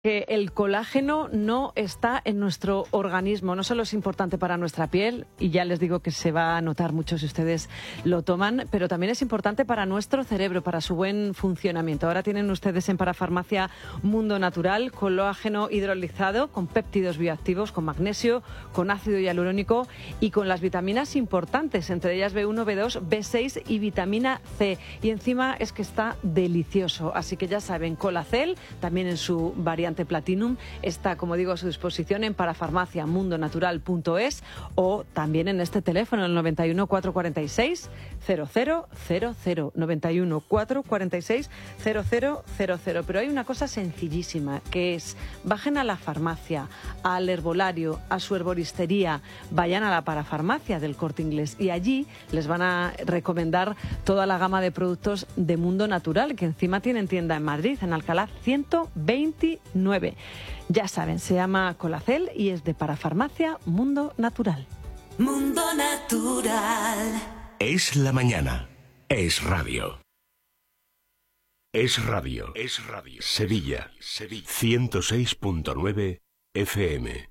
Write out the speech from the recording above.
Que el colágeno no está en nuestro organismo, no solo es importante para nuestra piel, y ya les digo que se va a notar mucho si ustedes lo toman, pero también es importante para nuestro cerebro, para su buen funcionamiento. Ahora tienen ustedes en Parafarmacia Mundo Natural colágeno hidrolizado con péptidos bioactivos, con magnesio, con ácido hialurónico y con las vitaminas importantes, entre ellas B1, B2, B6 y vitamina C. Y encima es que está delicioso, así que ya saben, Colacel, también en su variante Platinum, está, como digo, a su disposición en parafarmaciamundonatural.es o también en este teléfono, el 91 446 0000, 91 446 0000. Pero hay una cosa sencillísima, que es, bajen a la farmacia, al herbolario, a su herboristería, vayan a la Parafarmacia del Corte Inglés y allí les van a recomendar toda la gama de productos de Mundo Natural, que encima tienen tienda en Madrid, en Alcalá 129. Ya saben, se llama Colacel y es de Parafarmacia Mundo Natural. Mundo Natural. Es la mañana. Es radio. Es radio. Es radio. Sevilla. 106.9 FM.